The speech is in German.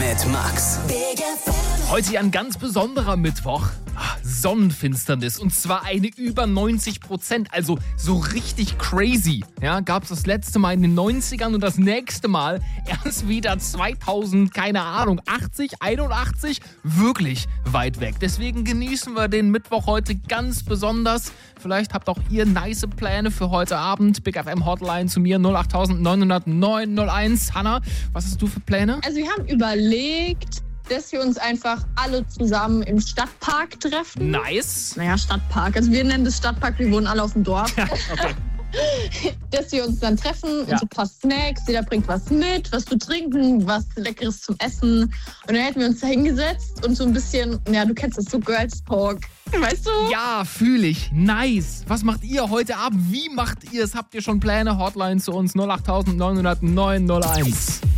mit Max. Heute ja ein ganz besonderer Mittwoch. Sonnenfinsternis und zwar eine über 90%, also so richtig crazy. Ja, gab es das letzte Mal in den 90ern und das nächste Mal erst wieder 2000, keine Ahnung, 80, 81, wirklich weit weg. Deswegen genießen wir den Mittwoch heute ganz besonders. Vielleicht habt auch ihr nice Pläne für heute Abend. Big FM Hotline zu mir 0890901. Hanna, was hast du für Pläne? Also wir haben überlegt, dass wir uns einfach alle zusammen im Stadtpark treffen. Nice. Naja, Stadtpark. Also wir nennen das Stadtpark, wir wohnen alle auf dem Dorf. Ja, okay. Dass wir uns dann treffen Ja. und so ein paar Snacks. Jeder bringt was mit, was zu trinken, was Leckeres zum Essen. Und dann hätten wir uns da hingesetzt und so ein bisschen, ja, du kennst das, so Girls Talk. Weißt du? Ja, fühle ich. Nice. Was macht ihr heute Abend? Wie macht ihr es? Habt ihr schon Pläne? Hotline zu uns 0890901.